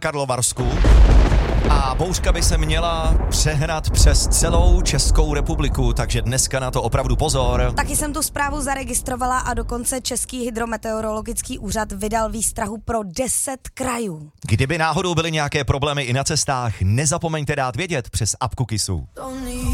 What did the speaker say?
Karlovarsku a bouřka by se měla přehnat přes celou Českou republiku, takže dneska na to opravdu pozor. Taky jsem tu zprávu zaregistrovala a dokonce Český hydrometeorologický úřad vydal výstrahu pro 10 krajů. Kdyby náhodou byly nějaké problémy i na cestách, nezapomeňte dát vědět přes apku KISu.